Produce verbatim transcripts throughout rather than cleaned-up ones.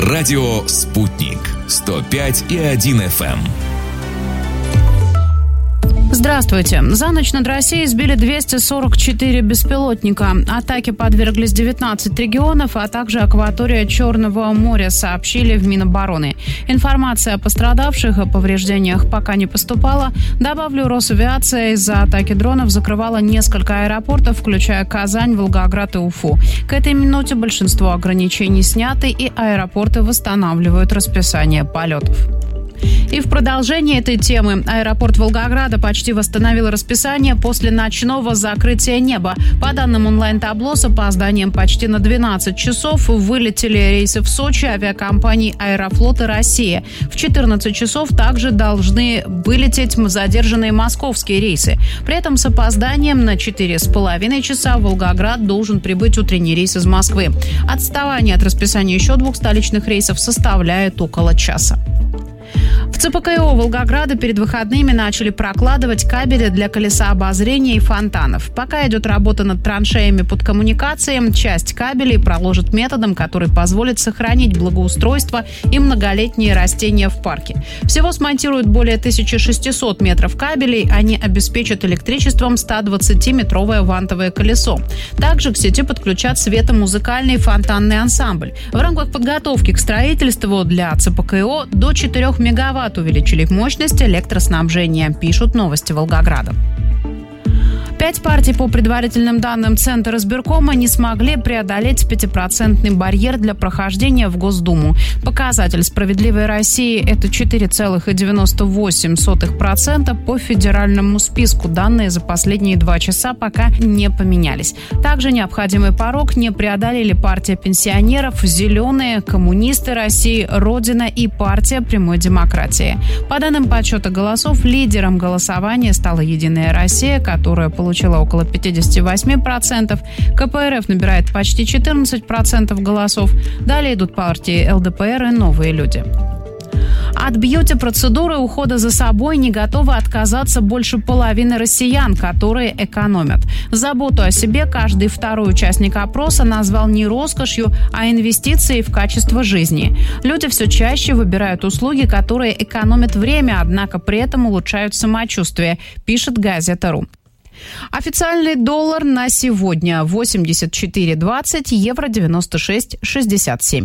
Радио «Спутник» сто пять и один эф эм. Здравствуйте. За ночь над Россией сбили двести сорок четыре беспилотника. Атаке подверглись девятнадцать регионов, а также акватория Черного моря, сообщили в Минобороны. Информация о пострадавших и повреждениях пока не поступала. Добавлю, Росавиация из-за атаки дронов закрывала несколько аэропортов, включая Казань, Волгоград и Уфу. К этой минуте большинство ограничений сняты, и аэропорты восстанавливают расписание полетов. И в продолжении этой темы аэропорт Волгограда почти восстановил расписание после ночного закрытия неба. По данным онлайн-табло, с опозданием почти на двенадцать часов вылетели рейсы в Сочи авиакомпании «Аэрофлот» и «Россия». В четырнадцать часов также должны вылететь задержанные московские рейсы. При этом с опозданием на четыре с половиной часа в Волгоград должен прибыть утренний рейс из Москвы. Отставание от расписания еще двух столичных рейсов составляет около часа. В ЦПКО Волгограда перед выходными начали прокладывать кабели для колеса обозрения и фонтанов. Пока идет работа над траншеями под коммуникацией, часть кабелей проложат методом, который позволит сохранить благоустройство и многолетние растения в парке. Всего смонтируют более тысяча шестьсот метров кабелей. Они обеспечат электричеством сто двадцатиметровое вантовое колесо. Также к сети подключат светомузыкальный фонтанный ансамбль. В рамках подготовки к строительству для ЦПКО до четырех мегаватт увеличили мощность электроснабжения, пишут «Новости Волгограда». Пять партий, по предварительным данным Центра избиркома, не смогли преодолеть пятипроцентный барьер для прохождения в Госдуму. Показатель «Справедливой России» – это четыре целых девяносто восемь сотых процента по федеральному списку. Данные за последние два часа пока не поменялись. Также необходимый порог не преодолели партия пенсионеров, «Зеленые», коммунисты России, Родина и партия прямой демократии. По данным подсчета голосов, лидером голосования стала «Единая Россия», которая получила получила около пятьдесят восемь процентов. КПРФ набирает почти четырнадцать процентов голосов. Далее идут партии эл дэ пэ эр и «Новые люди». От бьюти-процедуры ухода за собой не готовы отказаться больше половины россиян, которые экономят. Заботу о себе каждый второй участник опроса назвал не роскошью, а инвестицией в качество жизни. Люди все чаще выбирают услуги, которые экономят время, однако при этом улучшают самочувствие, пишет газета.ру. Официальный доллар на сегодня восемьдесят четыре двадцать, евро девяносто шесть шестьдесят семь.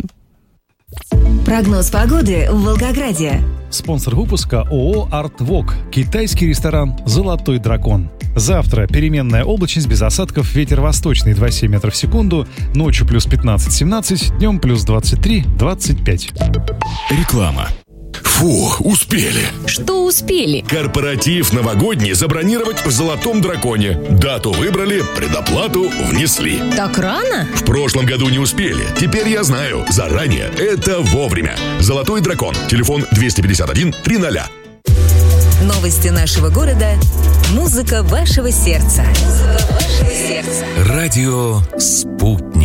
Прогноз погоды в Волгограде. Спонсор выпуска ООО «Артвок». Китайский ресторан «Золотой дракон». Завтра переменная облачность без осадков, ветер восточный два целых семь десятых метров в секунду, ночью плюс пятнадцать-семнадцать, днем плюс двадцать три двадцать пять. Реклама. Фу, успели. Что успели? Корпоратив новогодний забронировать в «Золотом драконе». Дату выбрали, предоплату внесли. Так рано? В прошлом году не успели. Теперь я знаю. Заранее. Это вовремя. «Золотой дракон». Телефон двести пятьдесят один триста. Новости нашего города. Музыка вашего сердца. Музыка вашего сердца. Радио «Спутник».